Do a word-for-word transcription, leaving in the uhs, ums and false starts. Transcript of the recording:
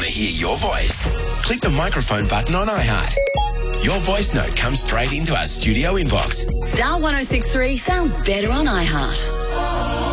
to hear your voice? Click the microphone button on iHeart. Your voice note comes straight into our studio inbox. Star one oh six three sounds better on iHeart.